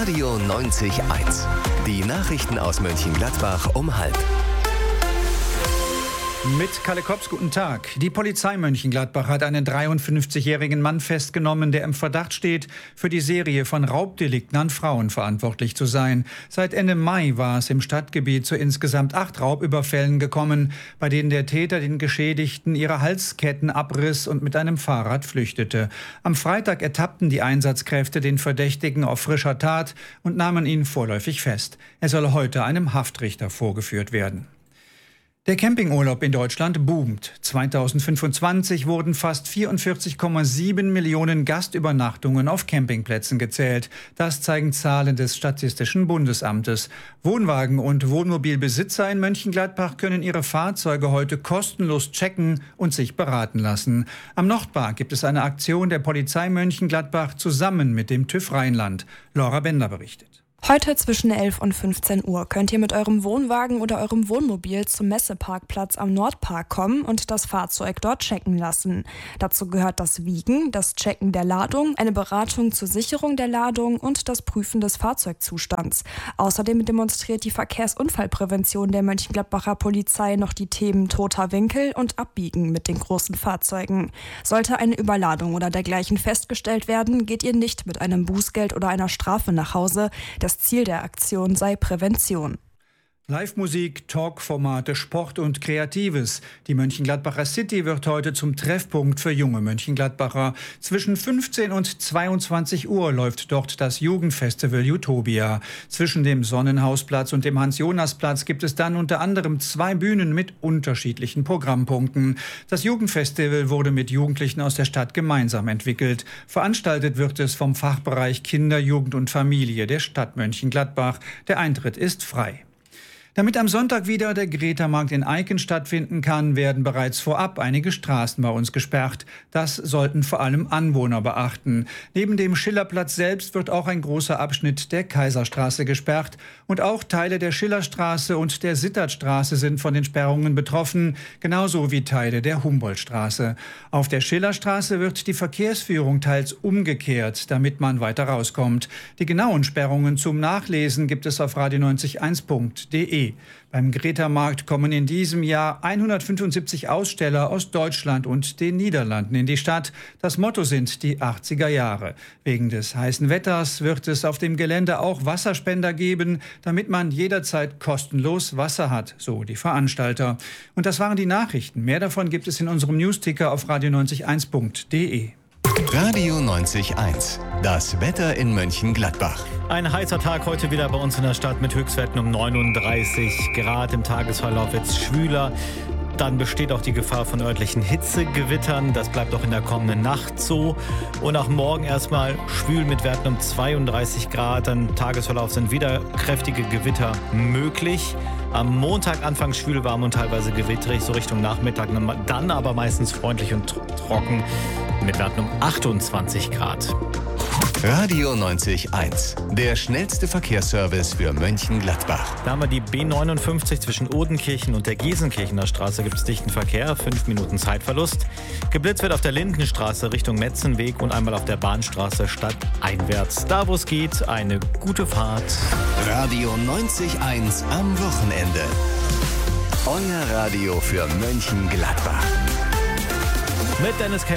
Radio 90.1. Die Nachrichten aus Mönchengladbach um 12:30. Mit Kalle Kops, guten Tag. Die Polizei Mönchengladbach hat einen 53-jährigen Mann festgenommen, der im Verdacht steht, für die Serie von Raubdelikten an Frauen verantwortlich zu sein. Seit Ende Mai war es im Stadtgebiet zu insgesamt 8 Raubüberfällen gekommen, bei denen der Täter den Geschädigten ihre Halsketten abriss und mit einem Fahrrad flüchtete. Am Freitag ertappten die Einsatzkräfte den Verdächtigen auf frischer Tat und nahmen ihn vorläufig fest. Er soll heute einem Haftrichter vorgeführt werden. Der Campingurlaub in Deutschland boomt. 2025 wurden fast 44,7 Millionen Gastübernachtungen auf Campingplätzen gezählt. Das zeigen Zahlen des Statistischen Bundesamtes. Wohnwagen- und Wohnmobilbesitzer in Mönchengladbach können ihre Fahrzeuge heute kostenlos checken und sich beraten lassen. Am Nordpark gibt es eine Aktion der Polizei Mönchengladbach zusammen mit dem TÜV Rheinland. Laura Bender berichtet. Heute zwischen 11 und 15 Uhr könnt ihr mit eurem Wohnwagen oder eurem Wohnmobil zum Messeparkplatz am Nordpark kommen und das Fahrzeug dort checken lassen. Dazu gehört das Wiegen, das Checken der Ladung, eine Beratung zur Sicherung der Ladung und das Prüfen des Fahrzeugzustands. Außerdem demonstriert die Verkehrsunfallprävention der Mönchengladbacher Polizei noch die Themen toter Winkel und Abbiegen mit den großen Fahrzeugen. Sollte eine Überladung oder dergleichen festgestellt werden, geht ihr nicht mit einem Bußgeld oder einer Strafe nach Hause. Das Ziel der Aktion sei Prävention. Live-Musik, Talk-Formate, Sport und Kreatives. Die Mönchengladbacher City wird heute zum Treffpunkt für junge Mönchengladbacher. Zwischen 15 und 22 Uhr läuft dort das Jugendfestival Utopia. Zwischen dem Sonnenhausplatz und dem Hans-Jonas-Platz gibt es dann unter anderem 2 Bühnen mit unterschiedlichen Programmpunkten. Das Jugendfestival wurde mit Jugendlichen aus der Stadt gemeinsam entwickelt. Veranstaltet wird es vom Fachbereich Kinder, Jugend und Familie der Stadt Mönchengladbach. Der Eintritt ist frei. Damit am Sonntag wieder der Greta-Markt in Aiken stattfinden kann, werden bereits vorab einige Straßen bei uns gesperrt. Das sollten vor allem Anwohner beachten. Neben dem Schillerplatz selbst wird auch ein großer Abschnitt der Kaiserstraße gesperrt. Und auch Teile der Schillerstraße und der Sittertstraße sind von den Sperrungen betroffen, genauso wie Teile der Humboldtstraße. Auf der Schillerstraße wird die Verkehrsführung teils umgekehrt, damit man weiter rauskommt. Die genauen Sperrungen zum Nachlesen gibt es auf radio90.1.de. Beim Greta-Markt kommen in diesem Jahr 175 Aussteller aus Deutschland und den Niederlanden in die Stadt. Das Motto sind die 80er Jahre. Wegen des heißen Wetters wird es auf dem Gelände auch Wasserspender geben, damit man jederzeit kostenlos Wasser hat, so die Veranstalter. Und das waren die Nachrichten. Mehr davon gibt es in unserem Newsticker auf radio90.1.de. Radio 90.1. Das Wetter in Mönchengladbach. Ein heißer Tag heute wieder bei uns in der Stadt mit Höchstwerten um 39 Grad. Im Tagesverlauf wird es schwüler. Dann besteht auch die Gefahr von örtlichen Hitzegewittern. Das bleibt auch in der kommenden Nacht so. Und auch morgen erstmal schwül mit Werten um 32 Grad. Im Tagesverlauf sind wieder kräftige Gewitter möglich. Am Montag anfangs schwül, warm und teilweise gewitterig, so Richtung Nachmittag. Dann aber meistens freundlich und trocken mit Werten um 28 Grad. Radio 90.1. Der schnellste Verkehrsservice für Mönchengladbach. Da haben wir die B59 zwischen Odenkirchen und der Giesenkirchener Straße. Gibt es dichten Verkehr, 5 Minuten Zeitverlust. Geblitzt wird auf der Lindenstraße Richtung Metzenweg und einmal auf der Bahnstraße stadteinwärts. Da, wo es geht, eine gute Fahrt. Radio 90.1 am Wochenende. Euer Radio für Mönchengladbach. Mit Dennis